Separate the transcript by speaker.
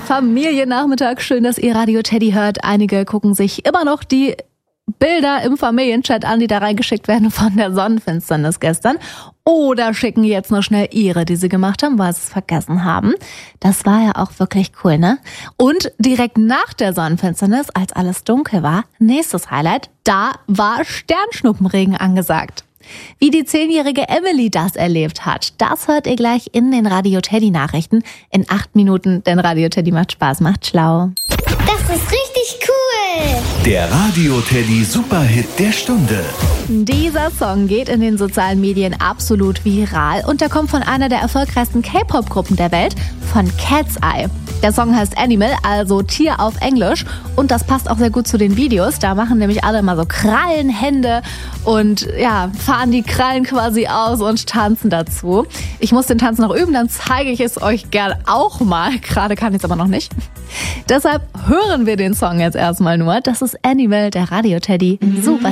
Speaker 1: Familiennachmittag. Schön, dass ihr Radio Teddy hört. Einige gucken sich immer noch die Bilder im Familienchat an, die da reingeschickt werden von der Sonnenfinsternis gestern. Oder schicken jetzt noch schnell ihre, die sie gemacht haben, weil sie es vergessen haben. Das war ja auch wirklich cool, ne? Und direkt nach der Sonnenfinsternis, als alles dunkel war, nächstes Highlight, da war Sternschnuppenregen angesagt. Wie die 10-jährige Emily das erlebt hat, das hört ihr gleich in den Radio Teddy Nachrichten in 8 Minuten, denn Radio Teddy macht Spaß, macht schlau.
Speaker 2: Das ist richtig cool!
Speaker 3: Der Radio Teddy Superhit der Stunde.
Speaker 1: Dieser Song geht in den sozialen Medien absolut viral und der kommt von einer der erfolgreichsten K-Pop-Gruppen der Welt, von Cat's Eye. Der Song heißt Animal, also Tier auf Englisch, und das passt auch sehr gut zu den Videos. Da machen nämlich alle immer so Krallenhände und ja, fahren die Krallen quasi aus und tanzen dazu. Ich muss den Tanz noch üben, dann zeige ich es euch gern auch mal. Gerade kann ich es aber noch nicht. Deshalb hören wir den Song jetzt erstmal nur. Das ist Animal, der Radio Teddy. Super.